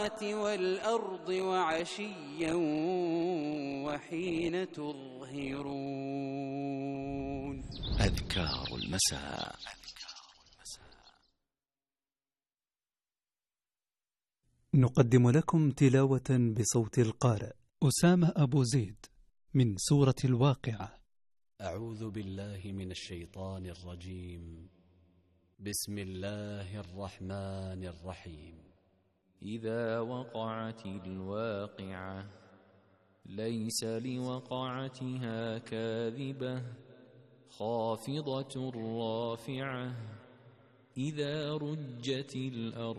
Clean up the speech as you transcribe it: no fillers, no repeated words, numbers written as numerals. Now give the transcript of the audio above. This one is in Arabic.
والأرض وعشيا وحين تظهرون. أذكار المساء. نقدم لكم تلاوة بصوت القارئ أسامة أبو زيد من سورة الواقعة. أعوذ بالله من الشيطان الرجيم. بسم الله الرحمن الرحيم. إذا وقعت الواقعة ليس لوقعتها كاذبة خافضة رافعة إذا رجت الأرض